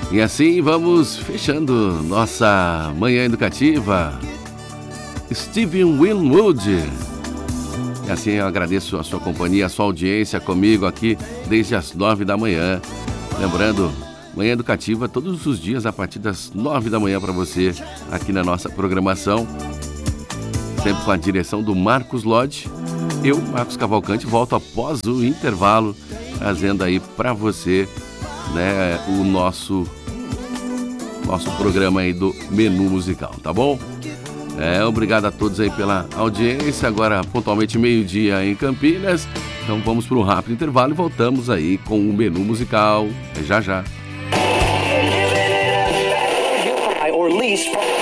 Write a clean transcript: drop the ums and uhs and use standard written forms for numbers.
E assim vamos fechando nossa manhã educativa. Steven Winwood. E assim eu agradeço a sua companhia, a sua audiência comigo aqui desde as 9 da manhã. Lembrando, manhã educativa todos os dias a partir das 9 da manhã para você aqui na nossa programação. Sempre com a direção do Marcos Lodge. Eu, Marcos Cavalcante, volto após o intervalo, trazendo aí para você, né, o nosso programa aí do Menu Musical, tá bom? Obrigado a todos aí pela audiência. Agora, pontualmente meio-dia em Campinas. Então vamos para um rápido intervalo e voltamos aí com o Menu Musical. Já já.